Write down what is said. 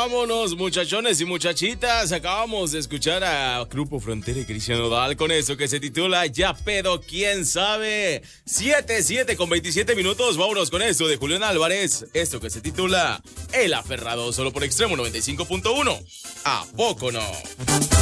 Vámonos, muchachones y muchachitas. Acabamos de escuchar a Grupo Frontera y Cristian Nodal con eso que se titula Ya pedo, quién sabe. 7 con 27 minutos. Vámonos con esto de Julián Álvarez. Esto que se titula El Aferrado, solo por Extremo 95.1. ¿A poco no?